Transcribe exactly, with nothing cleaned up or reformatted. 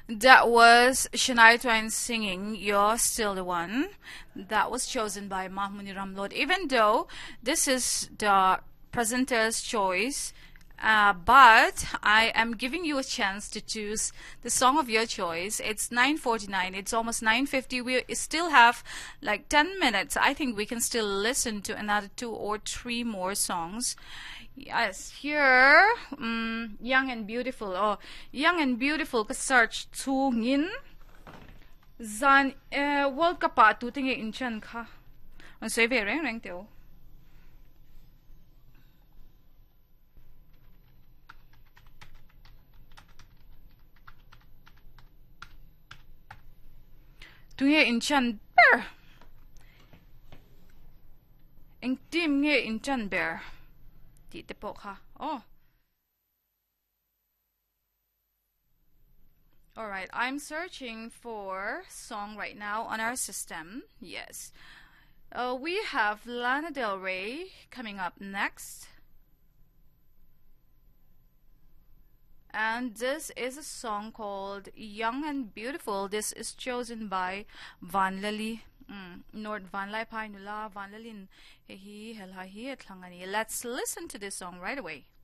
That was Shania Twain singing You're Still the One. That was chosen by Mahmoudi Ramlod. Even though this is the presenter's choice, uh, but I am giving you a chance to choose the song of your choice. It's nine forty-nine. It's almost nine fifty. We still have like ten minutes. I think we can still listen to another two or three more songs. Yes, here, um, Young and Beautiful. Oh, Young and Beautiful. Ka search to ngin zan World Cup pa tu tinge inchan ka. Ang say very reng reng teo. Tunge inchan ber. Eng tim nge inchan ber. Oh. Alright, I'm searching for song right now on our system. Yes. Uh, we have Lana Del Rey coming up next. And this is a song called Young and Beautiful. This is chosen by Van Lily. Mm. Nord Van Lai Pai Nula Van Lalin He Hel Hi He Tlangani. Let's listen to this song right away.